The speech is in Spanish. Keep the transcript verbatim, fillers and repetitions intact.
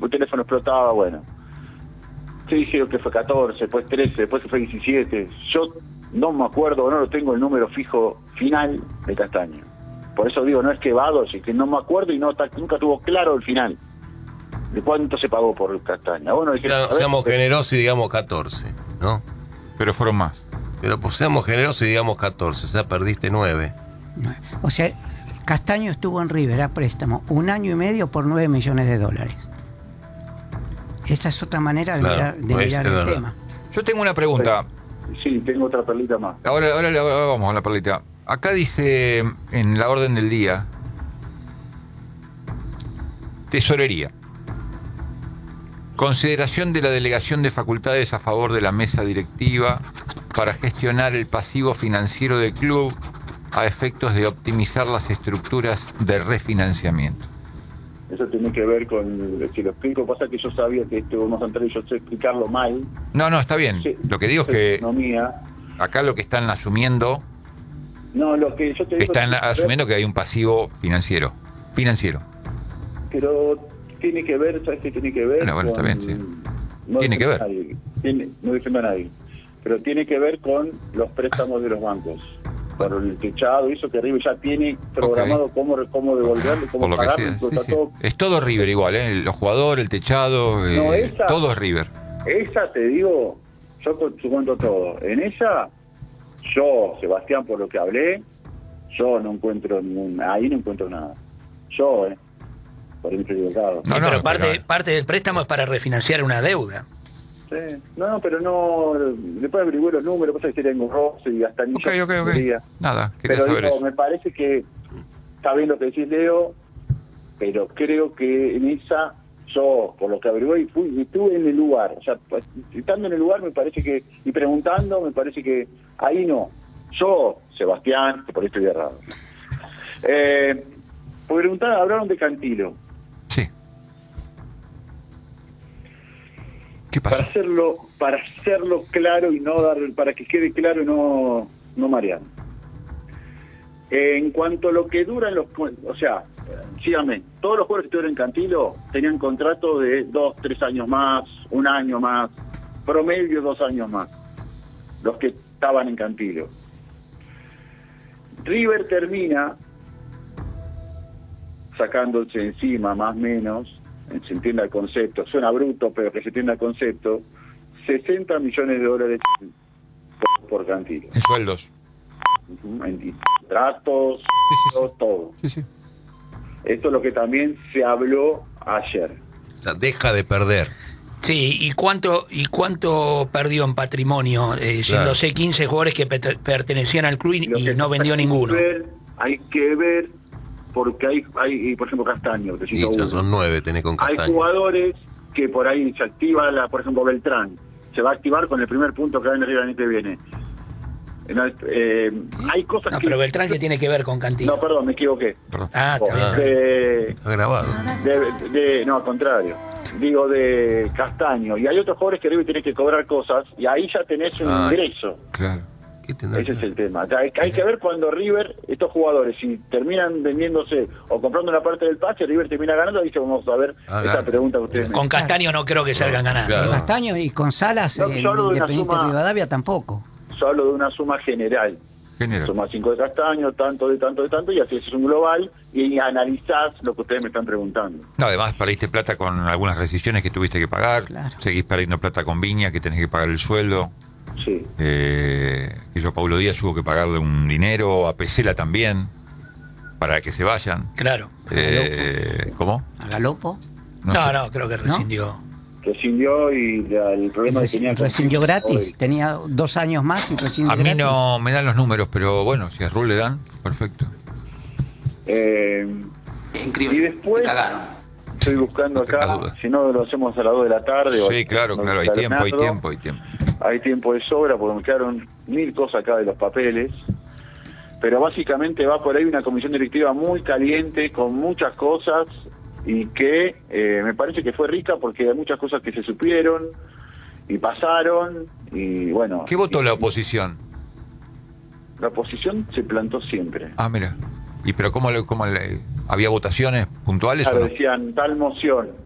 el teléfono explotaba, bueno. Se dijeron que fue catorce, después trece, después fue diecisiete. Yo no me acuerdo, no lo tengo el número fijo final de Castaño. Por eso digo, no es que vado, sino que no me acuerdo y no nunca tuvo claro el final. ¿De cuánto se pagó por Castaña? Bueno, dije, claro, seamos generosos y digamos catorce, ¿no? Pero fueron más. Pero pues seamos generosos y digamos catorce, o sea, perdiste nueve. O sea, Castaño estuvo en River a préstamo un año y medio por nueve millones de dólares. Esa es otra manera de Claro, mirar, de pues, mirar es el verdad. tema. Yo tengo una pregunta. Sí, tengo otra perlita más. Ahora, ahora, ahora vamos a la perlita. Acá dice en la orden del día: Tesorería. Consideración de la delegación de facultades a favor de la mesa directiva para gestionar el pasivo financiero del club a efectos de optimizar las estructuras de refinanciamiento. Eso tiene que ver con, si lo explico, pasa que yo sabía que esto vamos a entrar y yo sé explicarlo mal. No, no, está bien. Sí, Lo que digo es que economía. acá lo que están asumiendo, No, lo que yo te digo están es que- asumiendo que hay un pasivo financiero. Financiero. Pero tiene que ver, ¿sabes qué tiene que ver? Bueno, bueno, está bien, sí. No Tiene que defiendo ver. a nadie, tiene, no defiendo a nadie. Pero tiene que ver con los préstamos de los bancos. Por el techado, eso que River ya tiene programado Ok. cómo, cómo devolverlo, cómo Por lo que pagarlo. sea. pero Sí, está sí. todo- Es todo River igual, ¿eh? Los jugadores, el techado, eh, No, esa- todo es River. Esa te digo, yo con- te cuento todo. En esa, yo, Sebastián, por lo que hablé, yo no encuentro ningún, ahí no encuentro nada. Yo, eh, por ejemplo, equivocado. No, Sí, no, pero parte, pero- parte del préstamo es para refinanciar una deuda. Sí. No, pero no, después averigué los números, pasa que tengo roce y hasta ni Ok, yo ok, ok. quería. Nada, quería Pero saber digo, eso. me parece que está bien lo que decís, Leo, pero creo que en esa, yo, por lo que averigué, y fui, y estuve en el lugar, o sea, pues, estando en el lugar me parece que, y preguntando, me parece que ahí no. Yo, Sebastián, que por ahí estoy errado. Eh, preguntaron, hablaron de Cantilo. Sí. ¿Qué pasó? Para hacerlo, para hacerlo claro y no dar, para que quede claro y no, no marear. En cuanto a lo que duran los, o sea, síganme, todos los jugadores que estuvieron en Cantilo tenían contrato de dos, tres años más, un año más, promedio dos años más, los que estaban en Cantilo. River termina sacándose encima más o menos, se entienda el concepto, suena bruto, pero que se entienda el concepto, sesenta millones de dólares por, por Cantilo. En sueldos. Uh-huh, en tratos, Sí, sí, sí. todo. Sí, sí. Esto es lo que también se habló ayer. O sea, deja de perder. Sí, ¿y cuánto y cuánto perdió en patrimonio? Eh, yéndose quince jugadores que pe- pertenecían al club y, Lo y que no vendió hay que ninguno. ver- hay que ver, porque hay, hay por ejemplo, Castaño, te Y cito ya uno. son nueve, tenés con Hay Castaño. jugadores que por ahí se activa, la, por ejemplo, Beltrán. Se va a activar con el primer punto que va en arriba el año que viene. Eh, eh, hay cosas No, que... pero Beltrán, ¿qué tiene que ver con Cantilo? No, perdón, me equivoqué. Perdón. Ah, está bien. De, Está grabado. de, de- no, al contrario. Digo, de Castaño. Y hay otros jugadores que River tiene que cobrar cosas y ahí ya tenés un Ah. ingreso. Claro. ¿Qué tendrá Ese que es ver? el tema. O sea, hay, hay que ver cuando River, estos jugadores, si terminan vendiéndose o comprando una parte del pase, River termina ganando, ahí que vamos a ver Ah, esta claro. pregunta que ustedes me... Con Castaño no creo que salgan ganando. Claro. Y Castaño y con Salas, No, el yo hablo de una Independiente suma- Rivadavia tampoco. Yo hablo de una suma general. General. Suma cinco de Castaño, tanto de tanto de tanto, y así es un global, y analizás lo que ustedes me están preguntando. No, además perdiste plata con algunas rescisiones que tuviste que pagar. Claro. Seguís perdiendo plata con Viña, que tenés que pagar el sueldo. Sí. Eh, que yo, Paulo Díaz, hubo que pagarle un dinero, a Pesela también, para que se vayan. Claro. Eh, ¿Cómo? A Galopo. No, sé. no, creo que rescindió. Rescindió y la- el problema que tenía... con- Rescindió gratis. Hoy. Tenía dos años más y rescindió A mí gratis. no me dan los números, pero bueno, si a Rul le dan, perfecto. Eh, Increíble. y después... Te cagaron. Estoy buscando No tengas acá, duda. si no lo hacemos a las dos de la tarde. o Sí, claro, no claro, hay está tiempo, hay Leonardo. tiempo, hay tiempo. Hay tiempo de sobra porque me quedaron mil cosas acá de los papeles. Pero básicamente va por ahí una comisión directiva muy caliente, con muchas cosas, y que eh, me parece que fue rica porque hay muchas cosas que se supieron y pasaron, y bueno... ¿Qué votó y- la oposición? La oposición se plantó siempre. Ah, mira. ¿Y pero cómo, le, cómo le, había votaciones puntuales Claro, o no? decían tal moción